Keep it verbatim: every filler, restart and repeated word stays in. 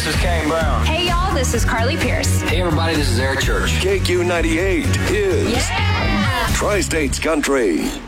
is Kane Brown. Hey, y'all, this is Carly Pierce. Hey, everybody, this is Eric Church. K Q ninety-eight is Yeah! Tri-States Country.